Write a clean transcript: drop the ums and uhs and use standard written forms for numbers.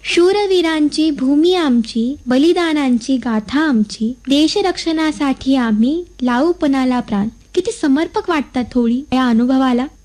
शूरवीरांची भूमी आमची, बलिदानांची गाथा आमची, देशरक्षणासाठी आम्ही लावू पणाला प्राण. किती समर्पक वाटतात थोडी या अनुभवाला.